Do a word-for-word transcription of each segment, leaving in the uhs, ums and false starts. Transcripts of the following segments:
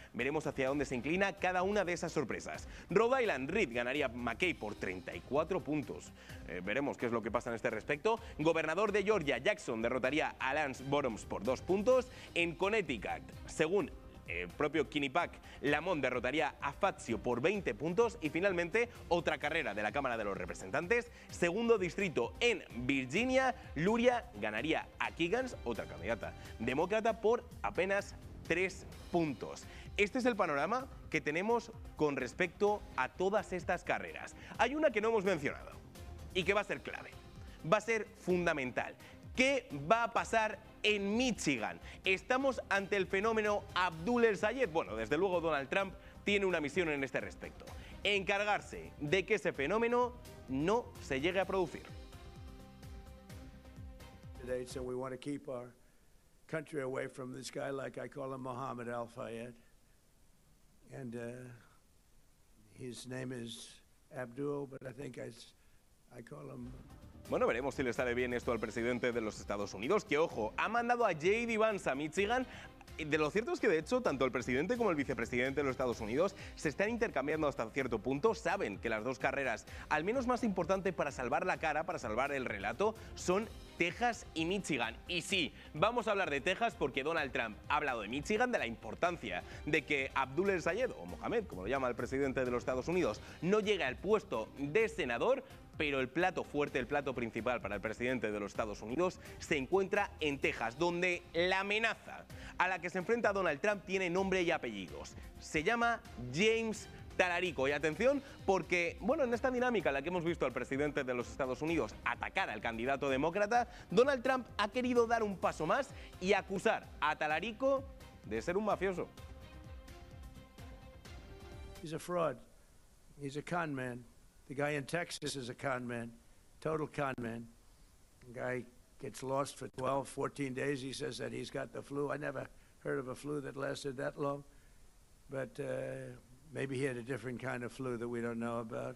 Veremos hacia dónde se inclina cada una de esas sorpresas. Rhode Island, Reed ganaría a McKay por treinta y cuatro puntos. Eh, veremos qué es lo que pasa en este respecto. Gobernador de Georgia, Jackson, derrotaría a Lance Bottoms por dos puntos. En Connecticut, según el propio Quinnipiac, Lamont derrotaría a Fazio por veinte puntos. Y finalmente, otra carrera de la Cámara de los Representantes. Segundo distrito en Virginia, Luria ganaría a Keegans, otra candidata demócrata, por apenas tres puntos. Este es el panorama que tenemos con respecto a todas estas carreras. Hay una que no hemos mencionado y que va a ser clave, va a ser fundamental. ¿Qué va a pasar en Michigan? Estamos ante el fenómeno Abdul El-Sayed. Bueno, desde luego Donald Trump tiene una misión en este respecto: encargarse de que ese fenómeno no se llegue a producir. So we want to keep our country away from this guy, like I call him, Mohammed Al-Fayed, and uh, his name is Abdul, but I think I, I call him. Bueno, veremos si le sale bien esto al presidente de los Estados Unidos, que, ojo, ha mandado a J D Vance a Michigan. De lo cierto es que, de hecho, tanto el presidente como el vicepresidente de los Estados Unidos se están intercambiando hasta cierto punto. Saben que las dos carreras, al menos más importante para salvar la cara, para salvar el relato, son Texas y Michigan. Y sí, vamos a hablar de Texas porque Donald Trump ha hablado de Michigan, de la importancia de que Abdul El-Sayed, o Mohamed, como lo llama el presidente de los Estados Unidos, no llegue al puesto de senador. Pero el plato fuerte, el plato principal para el presidente de los Estados Unidos se encuentra en Texas, donde la amenaza a la que se enfrenta Donald Trump tiene nombre y apellidos. Se llama James Talarico. Y atención, porque, bueno, en esta dinámica en la que hemos visto al presidente de los Estados Unidos atacar al candidato demócrata, Donald Trump ha querido dar un paso más y acusar a Talarico de ser un mafioso. He's a fraud. He's a con man. The guy in Texas is a con man, total con man. The guy gets lost for twelve, fourteen days. He says that he's got the flu. I never heard of a flu that lasted that long. But uh, maybe he had a different kind of flu that we don't know about.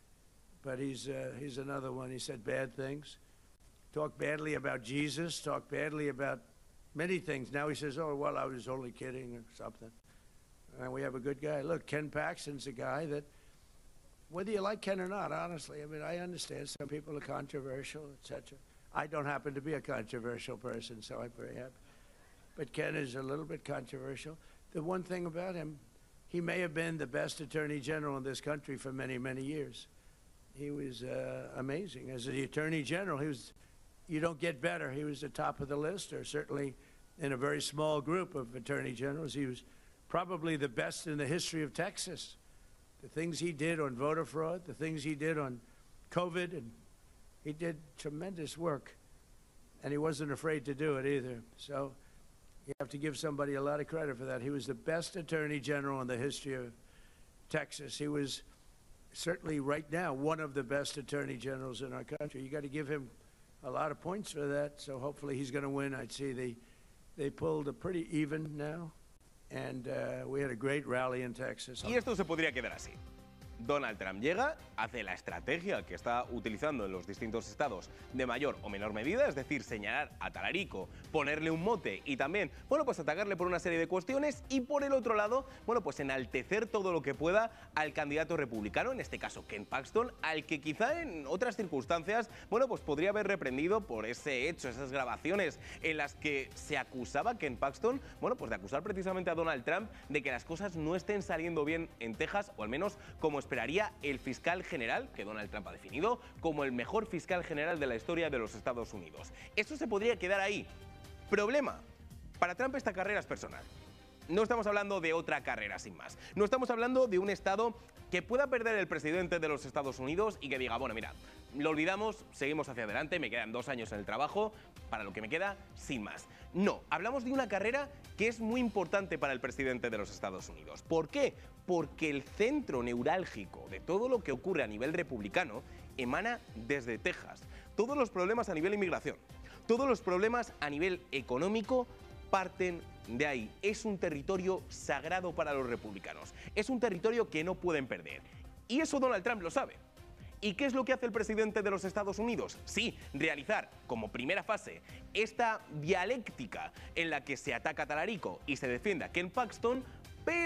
But he's, uh, he's another one. He said bad things. Talked badly about Jesus, talked badly about many things. Now he says, oh, well, I was only kidding or something. And we have a good guy. Look, Ken Paxton's a guy that, whether you like Ken or not, honestly, I mean, I understand some people are controversial, et cetera. I don't happen to be a controversial person, so I'm very happy. But Ken is a little bit controversial. The one thing about him, he may have been the best attorney general in this country for many, many years. He was uh, amazing. As the attorney general, he was, you don't get better. He was the top of the list, or certainly in a very small group of attorney generals. He was probably the best in the history of Texas. The things he did on voter fraud, the things he did on COVID, and he did tremendous work. And he wasn't afraid to do it either. So you have to give somebody a lot of credit for that. He was the best attorney general in the history of Texas. He was certainly right now one of the best attorney generals in our country. You got to give him a lot of points for that. So hopefully he's going to win. I'd see they, they pulled a pretty even now. And uh, we had a great rally in Texas. Y esto se podría quedar así. Donald Trump llega, hace la estrategia que está utilizando en los distintos estados de mayor o menor medida, es decir, señalar a Talarico, ponerle un mote y también, bueno, pues atacarle por una serie de cuestiones, y por el otro lado, bueno, pues enaltecer todo lo que pueda al candidato republicano, en este caso Ken Paxton, al que quizá en otras circunstancias, bueno, pues podría haber reprendido por ese hecho, esas grabaciones en las que se acusaba a Ken Paxton, bueno, pues de acusar precisamente a Donald Trump de que las cosas no estén saliendo bien en Texas, o al menos como esperaría el fiscal general, que Donald Trump ha definido como el mejor fiscal general de la historia de los Estados Unidos. Esto se podría quedar ahí. Problema, para Trump esta carrera es personal. No estamos hablando de otra carrera sin más. No estamos hablando de un estado que pueda perder el presidente de los Estados Unidos y que diga, bueno, mira, lo olvidamos, seguimos hacia adelante, me quedan dos años en el trabajo, para lo que me queda, sin más. No, hablamos de una carrera que es muy importante para el presidente de los Estados Unidos. ¿Por qué? Porque el centro neurálgico de todo lo que ocurre a nivel republicano emana desde Texas. Todos los problemas a nivel inmigración, todos los problemas a nivel económico parten de ahí. Es un territorio sagrado para los republicanos. Es un territorio que no pueden perder. Y eso Donald Trump lo sabe. ¿Y qué es lo que hace el presidente de los Estados Unidos? Sí, realizar como primera fase esta dialéctica en la que se ataca a Talarico y se defiende a Ken Paxton,